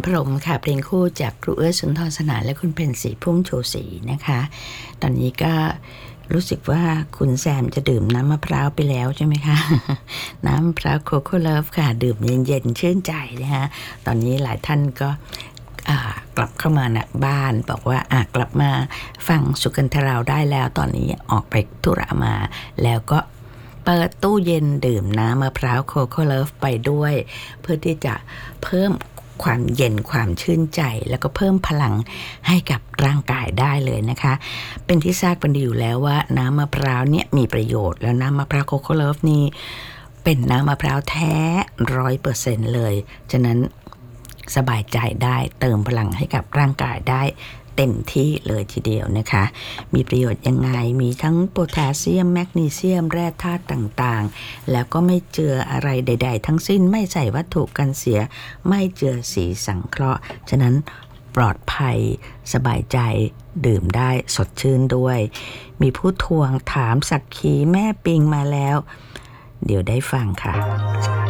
พรหมค่ะเพลงคู่จากครูเอื้อสุนทรสนานและคุณเพ็ญศรีพุ่มโชศรีนะคะตอนนี้ก็รู้สึกว่าคุณแซมจะดื่มน้ำมะพร้าวไปแล้วใช่ไหมคะ น้ำมะพร้าวโคโค่เลิฟค่ะดื่มเย็นๆชื่นใจนะคะตอนนี้หลายท่านก็กลับเข้ามานะบ้านบอกว่ากลับมาฟังสุกันทราวได้แล้วตอนนี้ออกไปธุระมาแล้วก็เปิดตู้เย็นดื่มน้ำมะพร้าวโคโค่เลิฟไปด้วยเพื่อที่จะเพิ่มความเย็นความชื่นใจแล้วก็เพิ่มพลังให้กับร่างกายได้เลยนะคะเป็นที่ทราบกันดีอยู่แล้วว่าน้ำมะพร้าวเนี่ยมีประโยชน์แล้วน้ำมะพร้าวโคโค่เลิฟนี่เป็นน้ำมะพร้าวแท้ 100% เลยฉะนั้นสบายใจได้เติมพลังให้กับร่างกายได้เต็มที่เลยทีเดียวนะคะมีประโยชน์ยังไงมีทั้งโพแทสเซียมแมกนีเซียมแร่ธาตุต่างๆแล้วก็ไม่เจืออะไรใดๆทั้งสิ้นไม่ใส่วัตถุกันเสียไม่เจือสีสังเคราะห์ฉะนั้นปลอดภัยสบายใจดื่มได้สดชื่นด้วยมีผู้ทวงถามสักขีแม่ปิงมาแล้วเดี๋ยวได้ฟังค่ะ